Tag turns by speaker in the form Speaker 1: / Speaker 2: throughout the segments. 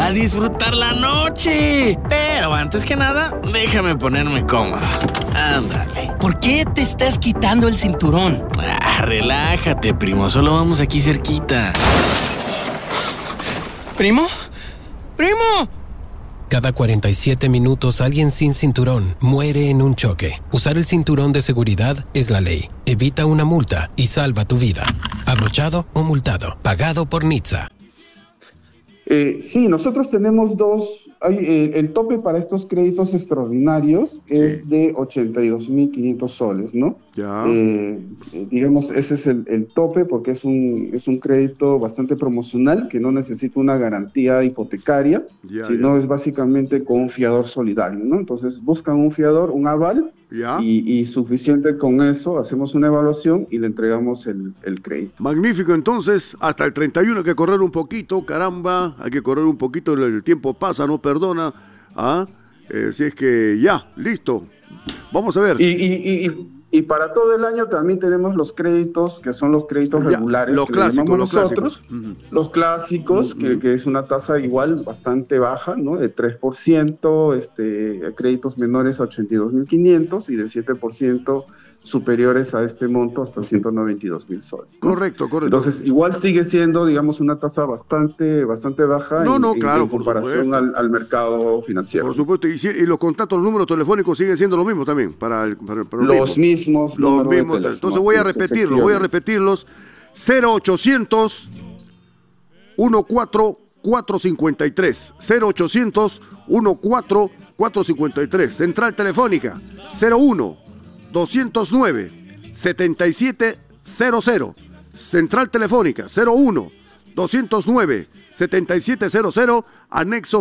Speaker 1: a disfrutar la noche. Pero antes que nada, déjame ponerme cómodo. Ándale.
Speaker 2: ¿Por qué te estás quitando el cinturón?
Speaker 1: Relájate, primo. Solo vamos aquí cerquita.
Speaker 2: ¿Primo? ¡Primo!
Speaker 3: Cada 47 minutos alguien sin cinturón muere en un choque. Usar el cinturón de seguridad es la ley. Evita una multa y salva tu vida. Abrochado o multado. Pagado por NHTSA.
Speaker 4: Sí, nosotros tenemos el tope para estos créditos extraordinarios es de 82.500 soles, ¿no?
Speaker 5: Ya.
Speaker 4: Digamos, ese es el tope porque es un crédito bastante promocional que no necesita una garantía hipotecaria, sino es básicamente con un fiador solidario, ¿no? Entonces buscan un fiador, un aval, y suficiente con eso, hacemos una evaluación y le entregamos el crédito.
Speaker 5: Magnífico, entonces, hasta el 31 hay que correr un poquito, caramba, hay que correr un poquito, el tiempo pasa, no perdona, si es que ya, listo, vamos a ver.
Speaker 4: Y para todo el año también tenemos los créditos, que son los créditos regulares,
Speaker 5: los clásicos,
Speaker 4: los clásicos, que es una tasa igual bastante baja, ¿no? De 3%, créditos menores a 82.500 y de 7% superiores a este monto hasta 192.000 soles, ¿no?
Speaker 5: Correcto.
Speaker 4: Entonces, igual sigue siendo, digamos, una tasa bastante baja en comparación al mercado financiero.
Speaker 5: Por supuesto, y los contactos, los números telefónicos siguen siendo los mismos también, para
Speaker 4: los mismos.
Speaker 5: Entonces voy a repetirlos. 0800 14453, 0800 14453, Central Telefónica 01-209-7700, Central Telefónica 01-209-7700, anexo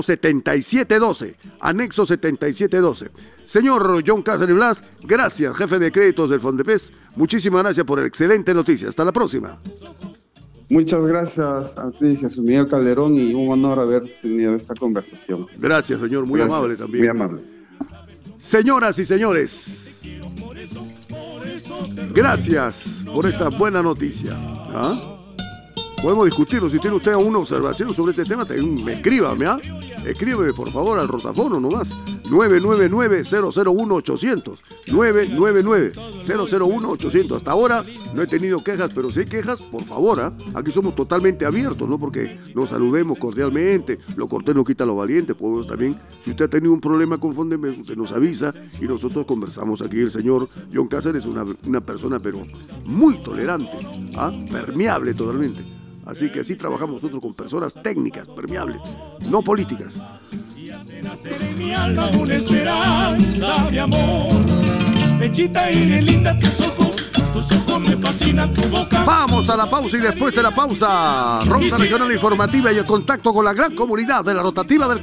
Speaker 5: 7712. Señor John Cáceres Blas, gracias, jefe de créditos del Fondepes. Muchísimas gracias por la excelente noticia. Hasta la próxima.
Speaker 4: Muchas gracias a ti, Jesús Miguel Calderón, y un honor haber tenido esta conversación.
Speaker 5: Gracias, señor, muy amable también.
Speaker 4: Muy amable.
Speaker 5: Señoras y señores, gracias por esta buena noticia. Podemos discutirlo. Si tiene usted alguna observación sobre este tema, escríbame, escríbeme por favor al rotafono nomás. 999-001-800, 999-001-800. Hasta ahora no he tenido quejas, pero si hay quejas, por favor, aquí somos totalmente abiertos, no porque nos saludemos cordialmente, lo cortés no quita lo valiente. Podemos también, si usted ha tenido un problema con Fondepes, usted nos avisa y nosotros conversamos aquí. El señor John Cáceres es una persona pero muy tolerante, permeable totalmente. Así que así trabajamos nosotros con personas técnicas, permeables, no políticas.
Speaker 6: Nacer en mi alma una esperanza de amor. Pechita y linda tus ojos me fascinan, tu boca.
Speaker 5: Vamos a la pausa y después de la pausa, Ronda Regional Informativa y el contacto con la gran comunidad de la rotativa del